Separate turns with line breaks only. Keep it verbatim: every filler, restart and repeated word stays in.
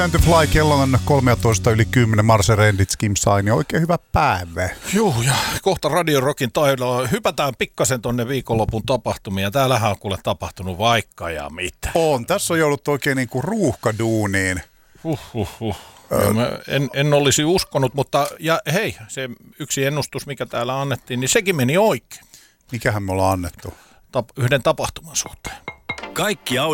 Time to Fly, kello on kolmetoista yli kymmenen, Marse Rendits, Kim Saini, oikein hyvä päivä.
Juu, ja kohta Radio Rockin taidolla hypätään pikkasen tonne viikonlopun tapahtumia. Ja täällähän on kuule tapahtunut vaikka ja mitä.
On, tässä on jouduttu oikein niinku ruuhkaduuniin.
Huh, huh, huh. En, en olisi uskonut, mutta ja hei, se yksi ennustus, mikä täällä annettiin, niin sekin meni oikein.
Mikähän me ollaan annettu?
Tap, yhden tapahtuman suhteen.
Kaikki